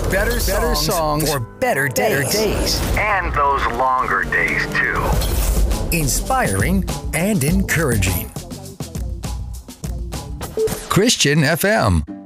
Better songs for better days. And those longer days, too. Inspiring and encouraging. Christian FM.